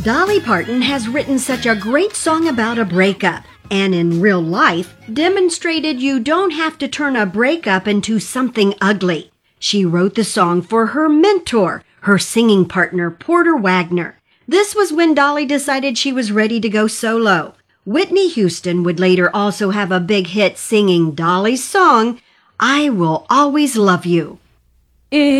Dolly Parton has written such a great song about a breakup, and in real life demonstrated you don't have to turn a breakup into something ugly. She wrote the song for her mentor, her singing partner, Porter Wagoner. This was when Dolly decided she was ready to go solo. Whitney Houston would later also have a big hit singing Dolly's song, I Will Always Love You.